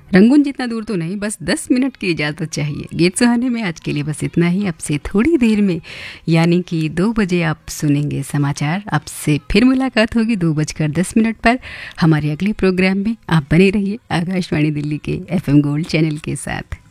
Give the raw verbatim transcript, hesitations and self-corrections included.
Rangoon जितना दूर तो नहीं, बस दस मिनट की इजाज़त चाहिए। गीत सुहाने में आज के लिए बस इतना ही। अब से थोड़ी देर में यानी कि दो बजे आप सुनेंगे समाचार। आपसे फिर मुलाकात होगी दो बजकर दस मिनट पर हमारे अगले प्रोग्राम में। आप बने रहिए आकाशवाणी दिल्ली के एफ एम गोल्ड चैनल के साथ।